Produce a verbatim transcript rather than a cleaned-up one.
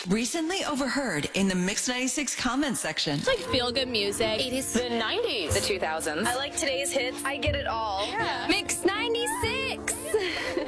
Recently overheard in the Mix ninety-six comment section. It's like feel-good music. eighties. The nineties. The two thousands. I like today's hits. I get it all. Yeah. Mix ninety-six.